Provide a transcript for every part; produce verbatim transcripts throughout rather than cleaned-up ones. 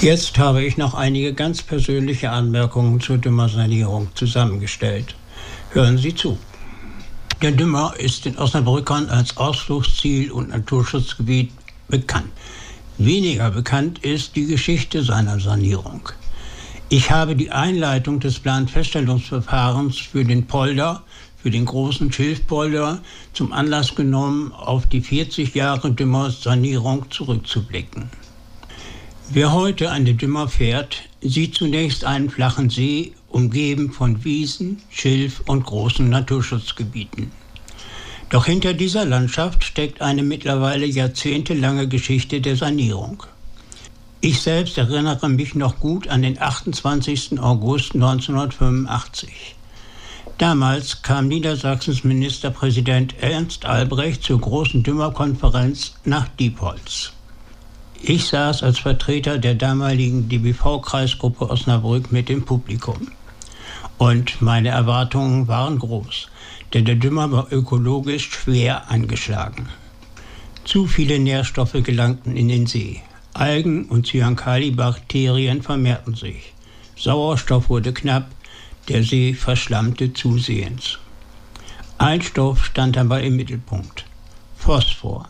Jetzt habe ich noch einige ganz persönliche Anmerkungen zur Dümmersanierung zusammengestellt. Hören Sie zu. Der Dümmer ist den Osnabrückern als Ausflugsziel und Naturschutzgebiet bekannt. Weniger bekannt ist die Geschichte seiner Sanierung. Ich habe die Einleitung des Planfeststellungsverfahrens für den Polder, für den großen Schilfpolder, zum Anlass genommen, auf die vierzig Jahre Dümmersanierung zurückzublicken. Wer heute an den Dümmer fährt, sieht zunächst einen flachen See, umgeben von Wiesen, Schilf und großen Naturschutzgebieten. Doch hinter dieser Landschaft steckt eine mittlerweile jahrzehntelange Geschichte der Sanierung. Ich selbst erinnere mich noch gut an den achtundzwanzigsten August neunzehnhundertfünfundachtzig. Damals kam Niedersachsens Ministerpräsident Ernst Albrecht zur großen Dümmerkonferenz nach Diepholz. Ich saß als Vertreter der damaligen D B V-Kreisgruppe Osnabrück mit dem Publikum. Und meine Erwartungen waren groß, denn der Dümmer war ökologisch schwer angeschlagen. Zu viele Nährstoffe gelangten in den See. Algen und Cyankali-Bakterien vermehrten sich. Sauerstoff wurde knapp, der See verschlammte zusehends. Ein Stoff stand dabei im Mittelpunkt: Phosphor.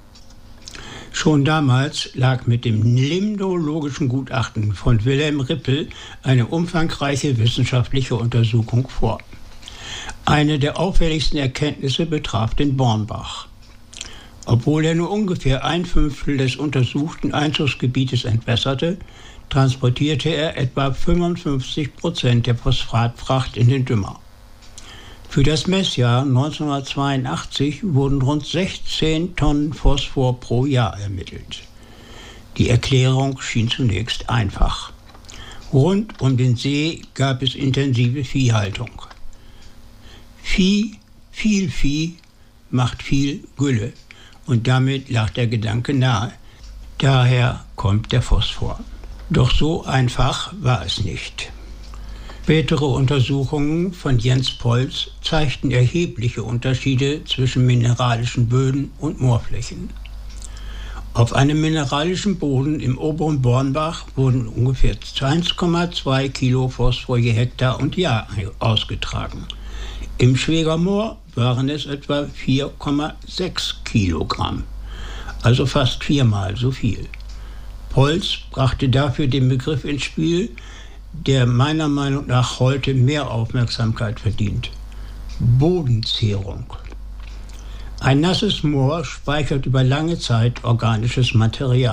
Schon damals lag mit dem limnologischen Gutachten von Wilhelm Rippel eine umfangreiche wissenschaftliche Untersuchung vor. Eine der auffälligsten Erkenntnisse betraf den Bornbach. Obwohl er nur ungefähr ein Fünftel des untersuchten Einzugsgebietes entwässerte, transportierte er etwa fünfundfünfzig Prozent der Phosphatfracht in den Dümmer. Für das Messjahr neunzehnhundertzweiundachtzig wurden rund sechzehn Tonnen Phosphor pro Jahr ermittelt. Die Erklärung schien zunächst einfach. Rund um den See gab es intensive Viehhaltung. Vieh, viel Vieh macht viel Gülle, und damit lag der Gedanke nahe. Daher kommt der Phosphor. Doch so einfach war es nicht. Spätere Untersuchungen von Jens Polz zeigten erhebliche Unterschiede zwischen mineralischen Böden und Moorflächen. Auf einem mineralischen Boden im oberen Bornbach wurden ungefähr eins Komma zwei Kilo Phosphor je Hektar und Jahr ausgetragen. Im Schwegermoor waren es etwa vier Komma sechs Kilogramm, also fast viermal so viel. Polz brachte dafür den Begriff ins Spiel, der meiner Meinung nach heute mehr Aufmerksamkeit verdient: Bodenzehrung. Ein nasses Moor speichert über lange Zeit organisches Material.